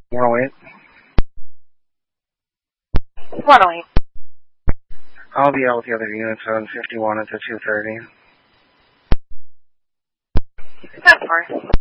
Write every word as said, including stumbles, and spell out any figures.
one oh eight. one oh eight. I'll be out with the other units on fifty-one at the two thirty. That's fine.